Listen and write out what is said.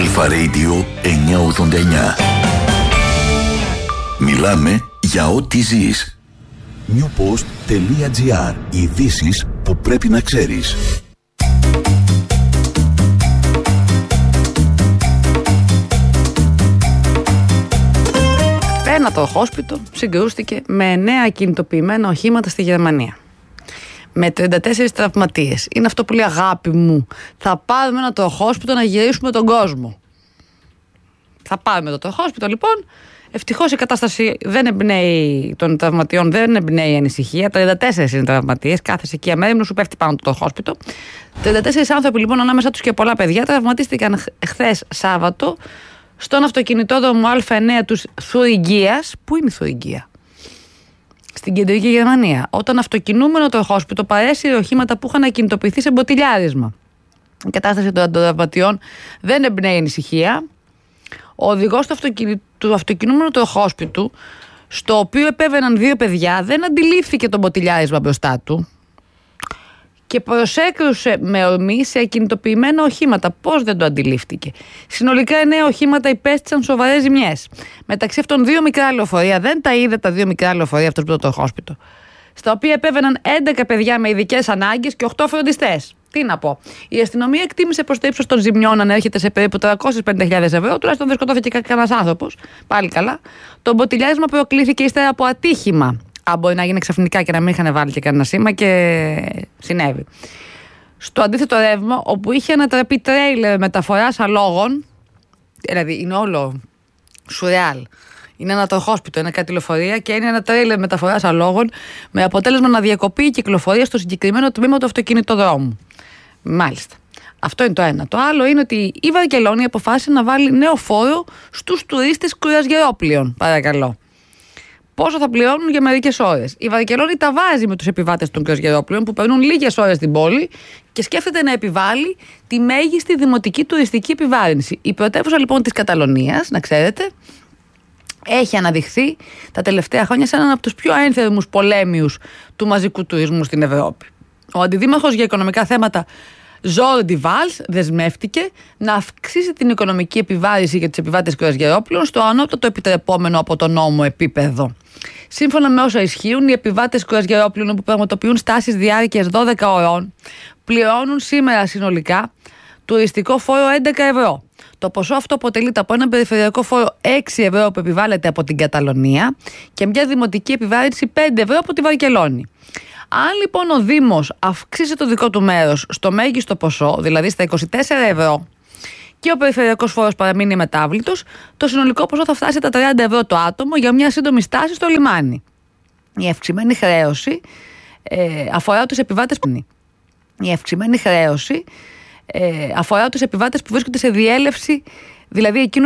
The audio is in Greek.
Αλφα Radio 989. Μιλάμε για ό,τι ζεις. newpost.gr. Ειδήσεις που πρέπει να ξέρεις. Ένα τροχόσπιτο συγκρούστηκε με 9 κινητοποιημένα οχήματα στη Γερμανία. Με 34 τραυματίες. Είναι αυτό που λέει αγάπη μου. Θα πάρουμε ένα τροχόσπιτο να γυρίσουμε τον κόσμο. Θα πάρουμε το τροχόσπιτο λοιπόν. Ευτυχώς η κατάσταση δεν εμπνέει των τραυματιών, δεν εμπνέει ανησυχία. 34 είναι τραυματίες. Κάθεσαι εκεί αμέριμνο, σου πέφτει πάνω το τροχόσπιτο. 34 άνθρωποι λοιπόν, ανάμεσα τους και πολλά παιδιά, τραυματίστηκαν χθες Σάββατο στον αυτοκινητόδρομο Α9 τους Θουριγκίας. Πού είναι η Θουριγκία? Στην κεντρική Γερμανία. Όταν αυτοκινούμενο τροχόσπιτο παρέσυρε οχήματα που είχαν ακινητοποιηθεί σε μποτιλιάρισμα. Η κατάσταση των τραυματιών δεν εμπνέει ανησυχία. Ο οδηγός του αυτοκινούμενου τροχόσπιτου, στο οποίο επέβαιναν 2 παιδιά, δεν αντιλήφθηκε το μποτιλιάρισμα μπροστά του και προσέκρουσε με ορμή σε ακινητοποιημένα οχήματα. Πώς δεν το αντιλήφθηκε? Συνολικά 9 οχήματα υπέστησαν σοβαρές ζημιές. Μεταξύ αυτών 2 μικρά λεωφορεία, δεν τα είδε τα 2 μικρά λεωφορεία αυτό το τροχόσπιτο, στα οποία επέβαιναν 11 παιδιά με ειδικές ανάγκες και 8 φροντιστές. Τι να πω. Η αστυνομία εκτίμησε πως το ύψος των ζημιών ανέρχεται σε περίπου 350.000 ευρώ, τουλάχιστον δεν σκοτώθηκε κανένας άνθρωπος. Πάλι καλά. Το μποτιλιάρισμα προκλήθηκε ύστερα από ατύχημα. Αν μπορεί να γίνει ξαφνικά και να μην είχαν βάλει και κανένα σήμα, και συνέβη. Στο αντίθετο ρεύμα, όπου είχε ανατραπεί τρέιλερ μεταφοράς αλόγων, δηλαδή είναι όλο σουρεάλ. Είναι ένα τροχόσπιτο, είναι κάτι λεωφορεία και είναι ένα τρέιλερ μεταφοράς αλόγων, με αποτέλεσμα να διακοπεί η κυκλοφορία στο συγκεκριμένο τμήμα του αυτοκινητοδρόμου. Μάλιστα. Αυτό είναι το ένα. Το άλλο είναι ότι η Βαρκελόνη αποφάσισε να βάλει νέο φόρο στους τουρίστες κρουαζιερόπλοιων. Παρακαλώ. Πόσο θα πληρώνουν για μερικές ώρες? Η Βαρκελόνη τα βάζει με τους επιβάτες των κρουαζιερόπλοιων που περνούν λίγες ώρες στην πόλη και σκέφτεται να επιβάλλει τη μέγιστη δημοτική τουριστική επιβάρυνση. Η πρωτεύουσα λοιπόν της Καταλωνίας, να ξέρετε, έχει αναδειχθεί τα τελευταία χρόνια σαν έναν από τους πιο ένθερμους πολέμιους του μαζικού τουρισμού στην Ευρώπη. Ο αντιδήμαρχος για οικονομικά θέματα Jordi Valls δεσμεύτηκε να αυξήσει την οικονομική επιβάρυνση για τους επιβάτες κρουαζιερόπλων στο ανώτατο επιτρεπόμενο από τον νόμο επίπεδο. Σύμφωνα με όσα ισχύουν, οι επιβάτες κρουαζιερόπλων που πραγματοποιούν στάσεις διάρκειας 12 ωρών πληρώνουν σήμερα συνολικά τουριστικό φόρο 11 ευρώ. Το ποσό αυτό αποτελείται από ένα περιφερειακό φόρο 6 ευρώ που επιβάλλεται από την Καταλωνία και μια δημοτική επιβάρυνση 5 ευρώ από τη Βαρκελόνη. Αν λοιπόν ο Δήμος αυξήσει το δικό του μέρος στο μέγιστο ποσό, δηλαδή στα 24 ευρώ, και ο περιφερειακός φόρος παραμείνει μετάβλητος, το συνολικό ποσό θα φτάσει τα 30 ευρώ το άτομο για μια σύντομη στάση στο λιμάνι. Η αυξημένη χρέωση αφορά τους επιβάτες που βρίσκονται σε διέλευση, δηλαδή εκείνους